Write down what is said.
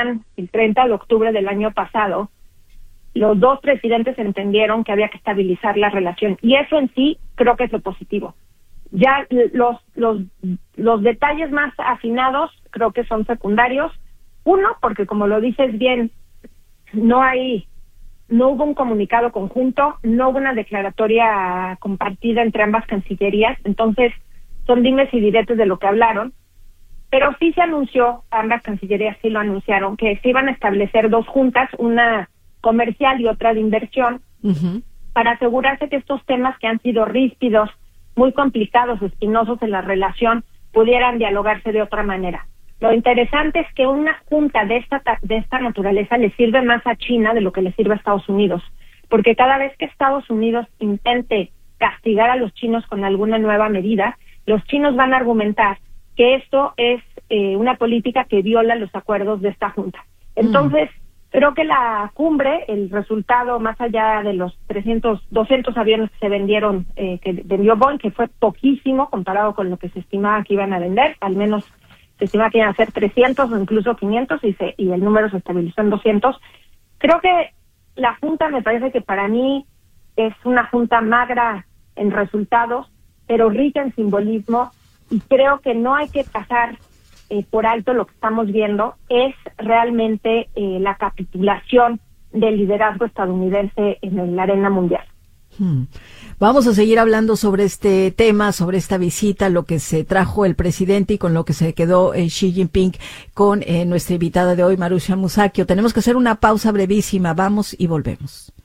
Taiwán el 30 de octubre del año pasado, los dos presidentes entendieron que había que estabilizar la relación, y eso en sí creo que es lo positivo. Ya los detalles más afinados creo que son secundarios. Uno, porque como lo dices bien, no hubo un comunicado conjunto, no hubo una declaratoria compartida entre ambas cancillerías, entonces son dimes y diretes de lo que hablaron, pero sí se anunció, ambas cancillerías sí lo anunciaron, que se iban a establecer dos juntas, una comercial y otra de inversión, para asegurarse que estos temas que han sido ríspidos, muy complicados, espinosos en la relación, pudieran dialogarse de otra manera. Lo interesante es que una junta de esta naturaleza le sirve más a China de lo que le sirve a Estados Unidos, porque cada vez que Estados Unidos intente castigar a los chinos con alguna nueva medida, los chinos van a argumentar que esto es una política que viola los acuerdos de esta junta. Entonces, creo que la cumbre, el resultado, más allá de los 200 aviones que se vendieron, que vendió Boeing, que fue poquísimo comparado con lo que se estimaba que iban a vender, al menos se estimaba que iban a ser 300 o incluso 500 y el número se estabilizó en 200. Creo que la junta, me parece que para mí es una junta magra en resultados, pero rica en simbolismo, y creo que no hay que pasar por alto lo que estamos viendo, es realmente la capitulación del liderazgo estadounidense en la arena mundial. Vamos a seguir hablando sobre este tema, sobre esta visita, lo que se trajo el presidente y con lo que se quedó Xi Jinping con nuestra invitada de hoy, Marussia Musacchio. Tenemos que hacer una pausa brevísima, vamos y volvemos.